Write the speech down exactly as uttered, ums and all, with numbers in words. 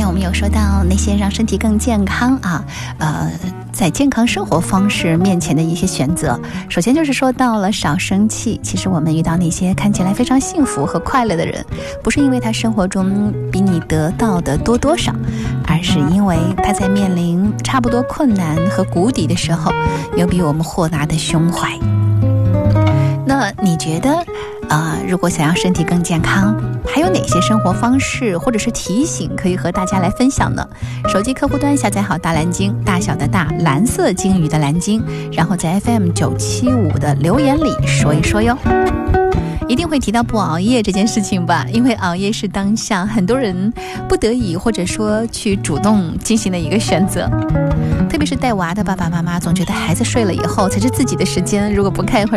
我们有说到那些让身体更健康啊，呃，在健康生活方式面前的一些选择。首先就是说到了少生气。其实我们遇到那些看起来非常幸福和快乐的人，不是因为他生活中比你得到的多多少，而是因为他在面临差不多困难和谷底的时候，有比我们豁达的胸怀。那你觉得呃，如果想要身体更健康，还有哪些生活方式或者是提醒可以和大家来分享呢？手机客户端下载好大蓝鲸，大小的大，蓝色鲸鱼的蓝鲸，然后在 F M 九七五的留言里说一说哟。一定会提到不熬夜这件事情吧，因为熬夜是当下很多人不得已或者说去主动进行的一个选择。特别是带娃的爸爸妈妈，总觉得孩子睡了以后才是自己的时间，如果不看一会儿